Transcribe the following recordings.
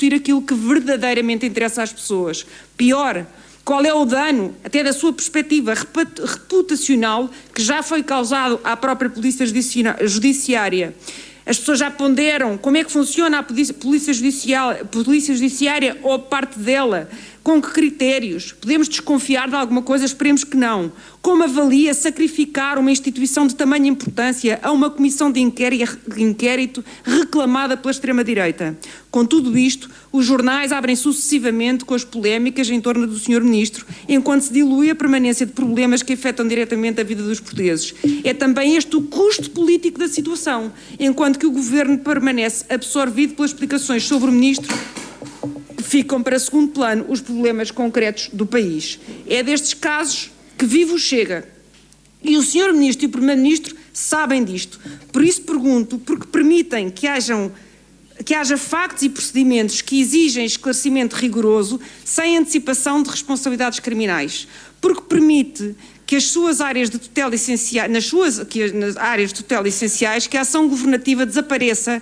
discutir aquilo que verdadeiramente interessa às pessoas. Pior, qual é o dano, até da sua perspectiva reputacional, que já foi causado à própria Polícia Judiciária? As pessoas já ponderam como é que funciona a Polícia Judiciária ou parte dela? Com que critérios? Podemos desconfiar de alguma coisa? Esperemos que não. Como avalia sacrificar uma instituição de tamanha importância a uma comissão de inquérito reclamada pela extrema-direita? Com tudo isto, os jornais abrem sucessivamente com as polémicas em torno do Sr. Ministro, enquanto se dilui a permanência de problemas que afetam diretamente a vida dos portugueses. É também este o custo político da situação, enquanto que o Governo permanece absorvido pelas explicações sobre o Ministro, ficam para segundo plano os problemas concretos do país. É destes casos que vive o Chega. E o Sr. Ministro e o Primeiro-Ministro sabem disto. Por isso pergunto, porque permitem que haja factos e procedimentos que exigem esclarecimento rigoroso sem antecipação de responsabilidades criminais. Porque permite que as suas áreas de tutela essenciais, nas áreas de tutela essenciais, que a ação governativa desapareça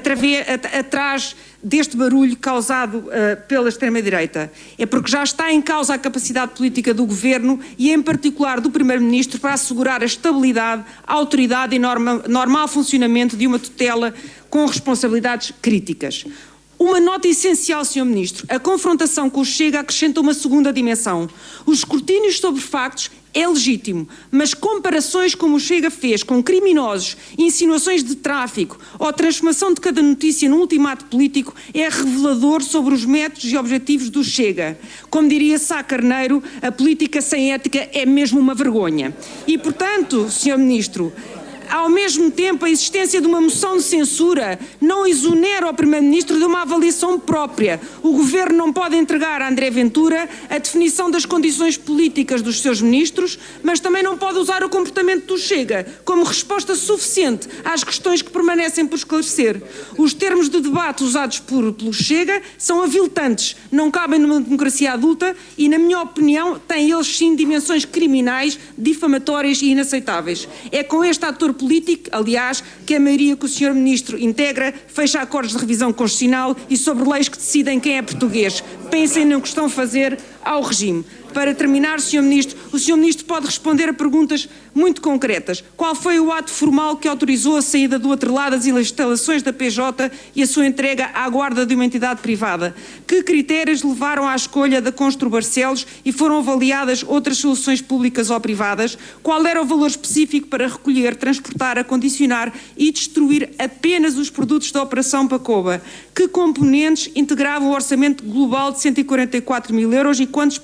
atrás deste barulho causado pela extrema-direita. É porque já está em causa a capacidade política do Governo e, em particular, do Primeiro-Ministro para assegurar a estabilidade, a autoridade e normal funcionamento de uma tutela com responsabilidades críticas. Uma nota essencial, Sr. Ministro, a confrontação com o Chega acrescenta uma segunda dimensão. Os escrutínios sobre factos é legítimo, mas comparações como o Chega fez com criminosos, insinuações de tráfico ou a transformação de cada notícia num ultimato político é revelador sobre os métodos e objetivos do Chega. Como diria Sá Carneiro, a política sem ética é mesmo uma vergonha. E, portanto, Sr. Ministro, ao mesmo tempo, a existência de uma moção de censura não exonera o Primeiro-Ministro de uma avaliação própria. O Governo não pode entregar a André Ventura a definição das condições políticas dos seus ministros, mas também não pode usar o comportamento do Chega como resposta suficiente às questões que permanecem por esclarecer. Os termos de debate usados pelo Chega são aviltantes, não cabem numa democracia adulta e, na minha opinião, têm eles sim dimensões criminais, difamatórias e inaceitáveis. É com este ator político, aliás, que a maioria que o Sr. Ministro integra fecha acordos de revisão constitucional e sobre leis que decidem quem é português. Pensem no que estão a fazer ao regime. Para terminar, Sr. Ministro, o Sr. Ministro pode responder a perguntas muito concretas. Qual foi o ato formal que autorizou a saída do atrelado das instalações da PJ e a sua entrega à guarda de uma entidade privada? Que critérios levaram à escolha da Constru Barcelos e foram avaliadas outras soluções públicas ou privadas? Qual era o valor específico para recolher, transportar, acondicionar e destruir apenas os produtos da Operação Pacoba? Que componentes integravam o orçamento global de 144 mil euros e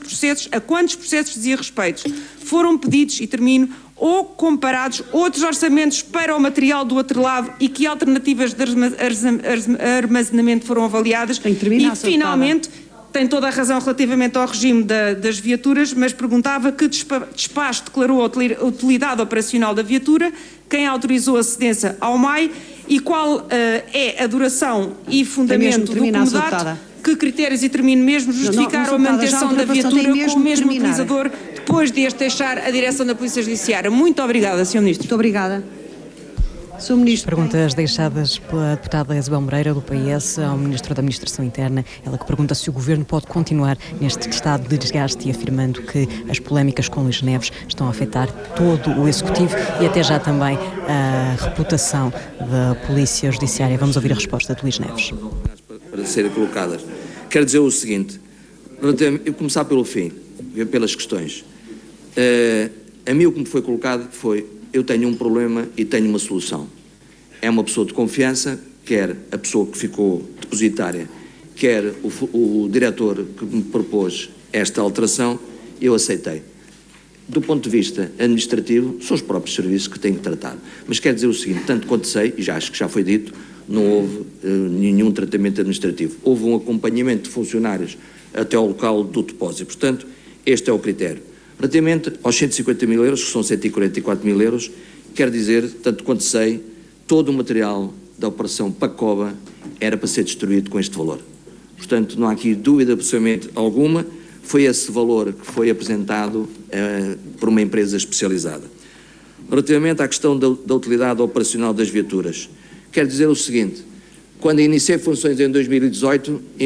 a quantos processos dizia respeito? Foram pedidos, e termino, ou comparados outros orçamentos para o material do outro lado e que alternativas de armazenamento foram avaliadas? E, finalmente, tem toda a razão relativamente ao regime das viaturas, mas perguntava que despacho declarou a utilidade operacional da viatura, quem autorizou a cedência ao MAI e qual é a duração e fundamento do comodato, que critérios, e termino mesmo, justificaram a manutenção da viatura com o mesmo utilizador depois de este deixar a direção da Polícia Judiciária. Muito obrigada, Sr. Ministro. Muito obrigada. Sr. Ministro. Perguntas deixadas pela deputada Isabel Moreira, do PS, ao Ministro da Administração Interna. Ela que pergunta se o Governo pode continuar neste estado de desgaste e afirmando que as polémicas com Luís Neves estão a afetar todo o Executivo e até já também a reputação da Polícia Judiciária. Vamos ouvir a resposta de Luís Neves. Para serem colocadas. Quero dizer o seguinte, eu começar pelo fim, pelas questões. A mim o que me foi colocado foi: eu tenho um problema e tenho uma solução. É uma pessoa de confiança, quer a pessoa que ficou depositária, quer o diretor que me propôs esta alteração, eu aceitei. Do ponto de vista administrativo, são os próprios serviços que têm que tratar. Mas quero dizer o seguinte, tanto quanto sei, e já acho que já foi dito, não houve nenhum tratamento administrativo. Houve um acompanhamento de funcionários até ao local do depósito. Portanto, este é o critério. Relativamente aos 150 mil euros, que são 144 mil euros, quero dizer, tanto quanto sei, todo o material da Operação Pacoba era para ser destruído com este valor. Portanto, não há aqui dúvida absolutamente alguma, foi esse valor que foi apresentado por uma empresa especializada. Relativamente à questão da utilidade operacional das viaturas, quero dizer o seguinte: quando iniciei funções em 2018,